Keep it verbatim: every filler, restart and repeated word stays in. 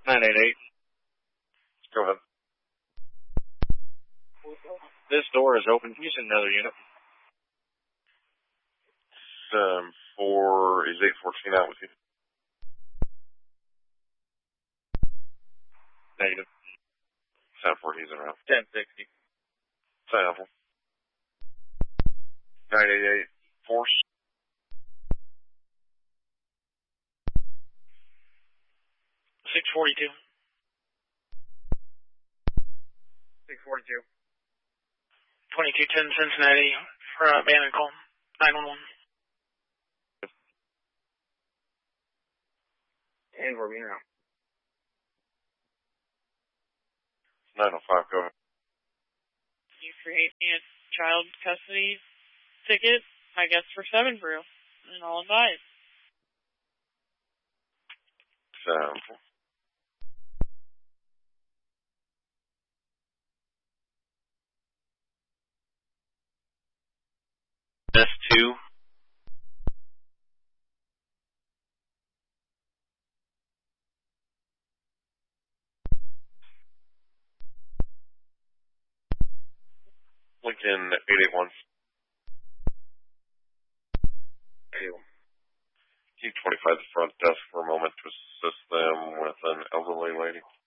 nine eight eight. Go ahead. This door is open. Can you send another unit? Um, for, is eight fourteen out with you? Negative. Sample, he's around. ten sixty. Sample. nine eight eight, force. six forty-two. six forty-two. twenty-two ten Cincinnati for uh, abandoned call. nine one one. And we're being around. nine oh five, go ahead. You create me a child custody ticket, I guess, for seven brew. And I'll advise. Sample. S two. Lincoln eight eight one. Keep twenty-five at the front desk for a moment to assist them with an elderly lady.